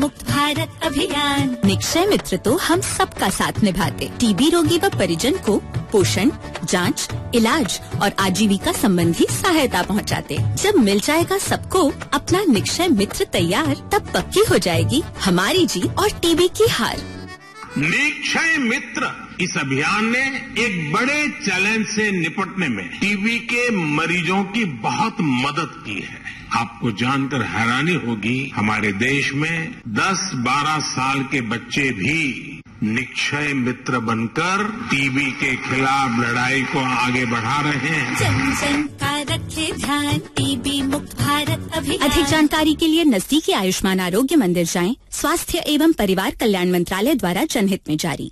मुक्त भारत अभियान। निक्षय मित्र तो हम सबका साथ निभाते, टीबी रोगी व परिजन को पोषण, जांच, इलाज और आजीविका संबंधी सहायता पहुंचाते। जब मिल जाएगा सबको अपना निक्षय मित्र तैयार, तब पक्की हो जाएगी हमारी जीत और टीबी की हार। निक्षय मित्र इस अभियान ने एक बड़े चैलेंज से निपटने में टीबी के मरीजों की बहुत मदद की है। आपको जानकर हैरानी होगी, हमारे देश में 10-12 साल के बच्चे भी निक्षय मित्र बनकर टीबी के खिलाफ लड़ाई को आगे बढ़ा रहे हैं। जन जन का रखे ध्यान, टीबी मुक्त भारत अभियान। अधिक जानकारी के लिए नजदीकी आयुष्मान आरोग्य मंदिर जाएं। स्वास्थ्य एवं परिवार कल्याण मंत्रालय द्वारा जनहित में जारी।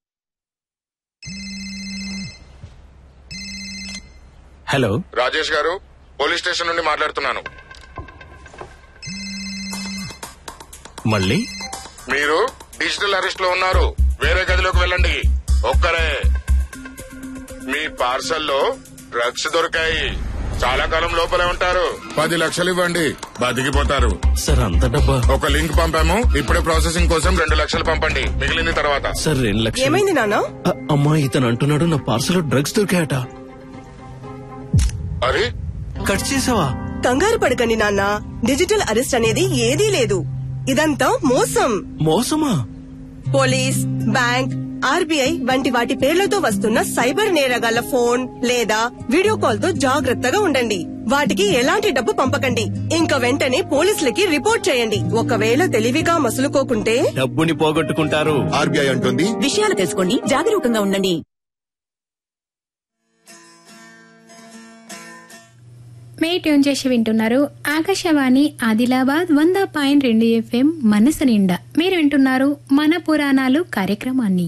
హలో రాజేష్ గారు, పోలీస్ స్టేషన్ నుండి మాట్లాడుతున్నాను. మళ్ళీ మీరు డిజిటల్ అరెస్ట్ లో ఉన్నారు. వేరే గదిలోకి వెళ్ళండి. ఒక్కరే. మీ పార్సల్లో డ్రగ్స్ దొరికాయి. చాలా కాలం లోపలే ఉంటారు. 10 లక్షలు ఇవ్వండి, బతికిపోతారు. సార్ అంత డబ్బా? ఒక లింక్ పంపాము, ఇప్పుడే ప్రాసెసింగ్ కోసం 2 లక్షలు పంపండి, మిగిలింది తర్వాత. సార్ 2 లక్షలు. ఏమైంది నాన్న? అమ్మా, ఇతను అంటున్నాడు నా పార్సల్ డ్రగ్స్ దొరికాయట. అరే, కట్ చేసావా? కంగారు పడకండి నాన్న, డిజిటల్ అరెస్ట్ అనేది ఏదీ లేదు. ఇదంతా మోసం. మోసమా? పోలీస్, బ్యాంక్, ఆర్బీఐ వంటి వాటి పేర్లతో వస్తున్న సైబర్ నేరగాళ్ల ఫోన్ లేదా వీడియో కాల్ తో జాగ్రత్తగా ఉండండి. వాటికి ఎలాంటి డబ్బు పంపకండి. ఇంకా వెంటనే పోలీసులకి రిపోర్ట్ చేయండి. ఒకవేళ తెలివిగా మసులుకోకుంటే డబ్బుని పోగొట్టుకుంటారు. ఆర్బీఐ అంటుంది. విషయాలు తెలుసుకోండి, జాగరూకంగా ఉండండి. మే ట్యూన్ చేసి వింటున్నారు ఆకాశవాణి ఆదిలాబాద్ 100.2 FM మనసు నిండా. మీరు వింటున్నారు మన పురాణాలు కార్యక్రమాన్ని.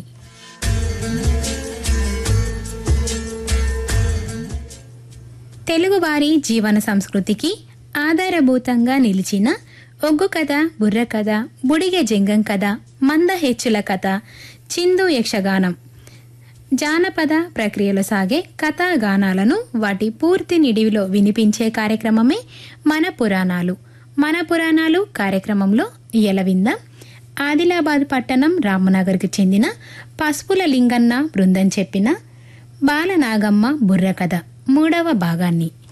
తెలుగువారి జీవన సంస్కృతికి ఆధారభూతంగా నిలిచిన ఒగ్గు కథ, బుర్ర కథ, బుడిగె జంగం కథ, మంద హెచ్చుల కథ, చిందు యక్షగానం, జానపద ప్రక్రియలో సాగే కథాగానాలను వాటి పూర్తి నిడివిలో వినిపించే కార్యక్రమమే మన పురాణాలు. మన పురాణాలు కార్యక్రమంలో విందాం ఆదిలాబాద్ పట్టణం రామనగర్కి చెందిన పసుపుల లింగన్న బృందం చెప్పిన బాలనాగమ్మ బుర్ర కథ 3వ భాగాన్ని.